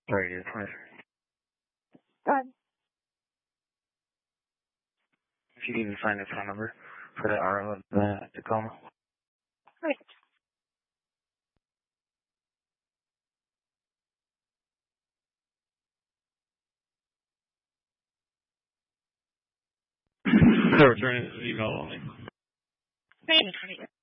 Radio 20. Go ahead. If you can find the phone number for the RO of the Tacoma. Right. So returning the email only. Right.